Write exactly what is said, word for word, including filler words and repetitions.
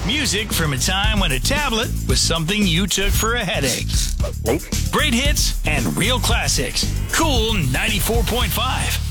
Music from a time when a tablet was something you took for a headache. Great hits and real classics. Cool ninety-four point five.